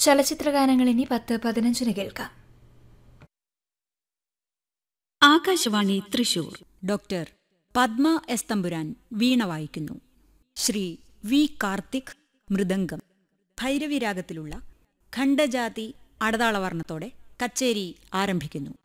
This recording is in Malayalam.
ചലച്ചിത്രഗാനങ്ങൾ ഇനി 10:15 കേൾക്കാം. ആകാശവാണി തൃശൂർ. ഡോക്ടർ പദ്മ എസ് തമ്പുരാൻ വീണ വായിക്കുന്നു. ശ്രീ വി കാർത്തിക് മൃദംഗം. ഭൈരവിരാഗത്തിലുള്ള ഖണ്ഡജാതി അടതാളവർണ്ണത്തോടെ കച്ചേരി ആരംഭിക്കുന്നു.